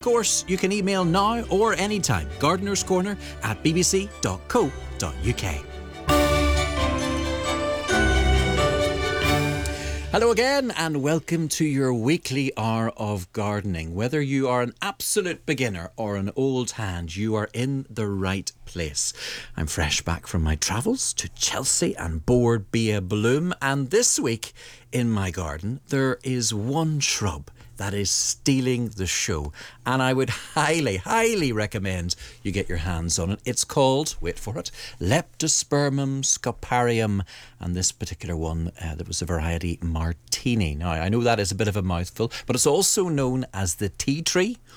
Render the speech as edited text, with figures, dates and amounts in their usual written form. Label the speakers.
Speaker 1: course, you can email now or anytime, gardenerscorner@bbc.co.uk. Hello again and welcome to your weekly hour of gardening. Whether you are an absolute beginner or an old hand, you are in the right place. I'm fresh back from my travels to Chelsea and Bord Bia Bloom, and this week in my garden there is one shrub that is stealing the show, and I would highly recommend you get your hands on it. It's called, wait for it, Leptospermum scoparium, and this particular one, there was a variety Martini. Now, I know that is a bit of a mouthful, but it's also known as the tea tree